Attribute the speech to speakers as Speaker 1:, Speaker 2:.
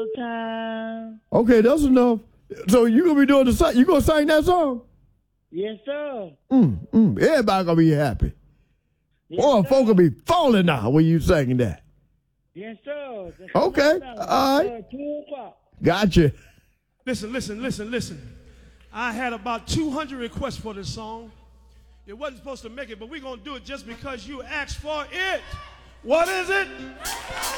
Speaker 1: time.
Speaker 2: Okay, that's enough. So you gonna be doing you gonna sing that song?
Speaker 1: Yes, sir.
Speaker 2: Everybody gonna be happy.
Speaker 1: Yes,
Speaker 2: Boy,
Speaker 1: sir.
Speaker 2: folk gonna be falling out when you singing that.
Speaker 1: Yes, sir.
Speaker 2: Okay, all right.
Speaker 1: 2 o'clock.
Speaker 2: Gotcha.
Speaker 3: Listen. I had about 200 requests for this song. It wasn't supposed to make it, but we're going to do it just because you asked for it. What is it?